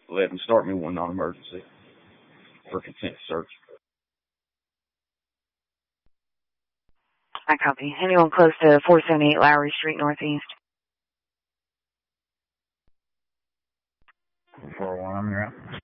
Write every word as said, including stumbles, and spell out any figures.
let them start me one non-emergency for consent search. I copy. Anyone close to four seventy-eight Lowry Street Northeast? four oh one, I'm here.